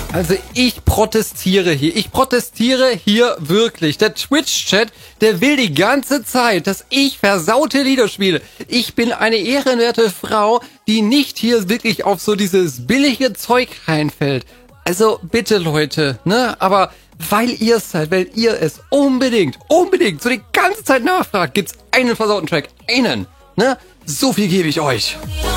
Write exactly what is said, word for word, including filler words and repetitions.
Also ich protestiere hier. Ich protestiere hier wirklich. Der Twitch-Chat, der will die ganze Zeit, dass ich versaute Lieder spiele. Ich bin eine ehrenwerte Frau, die nicht hier wirklich auf so dieses billige Zeug reinfällt. Also bitte Leute, ne? Aber weil ihr es seid, weil ihr es unbedingt, unbedingt so die ganze Zeit nachfragt, gibt's einen versauten Track. Einen, ne? So viel gebe ich euch.